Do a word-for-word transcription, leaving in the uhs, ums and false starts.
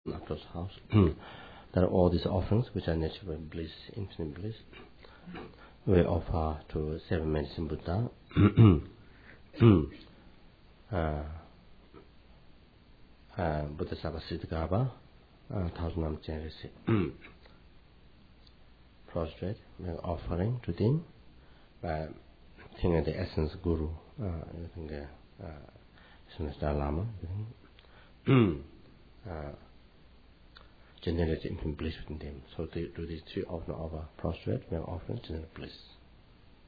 Across house. There are all these offerings which are natural bliss, infinite bliss. We offer to seven medicine Buddha, uh, uh, Buddha Sabasiddhagarbha, uh, thousand nam generosity. Prostrate, we are offering to them by thinking of the essence Guru, uh, you think uh, Sunasta Lama, uh, generate infinite bliss within them. So they do these three often offer prostrate, we are offering generate bliss.